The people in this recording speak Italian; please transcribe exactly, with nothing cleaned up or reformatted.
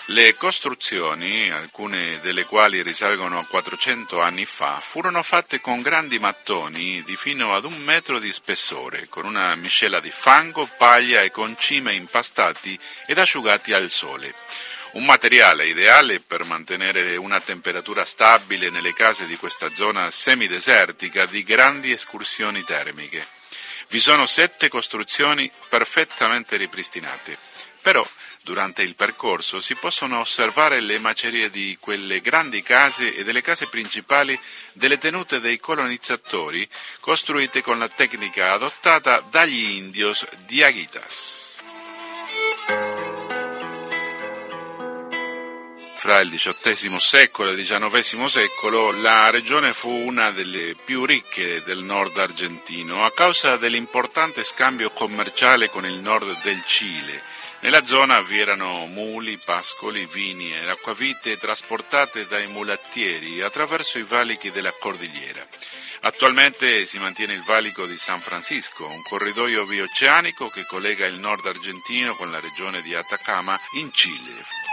Le costruzioni, alcune delle quali risalgono a quattrocento anni fa, furono fatte con grandi mattoni di fino ad un metro di spessore, con una miscela di fango, paglia e concime impastati ed asciugati al sole. Un materiale ideale per mantenere una temperatura stabile nelle case di questa zona semidesertica di grandi escursioni termiche. Vi sono sette costruzioni perfettamente ripristinate, però durante il percorso si possono osservare le macerie di quelle grandi case e delle case principali delle tenute dei colonizzatori costruite con la tecnica adottata dagli indios Diaguitas. Fra il diciottesimo secolo e il diciannovesimo secolo la regione fu una delle più ricche del nord argentino a causa dell'importante scambio commerciale con il nord del Cile. Nella zona vi erano muli, pascoli, vini e acquavite trasportate dai mulattieri attraverso i valichi della cordigliera. Attualmente si mantiene il valico di San Francisco, un corridoio bioceanico che collega il nord argentino con la regione di Atacama in Cile.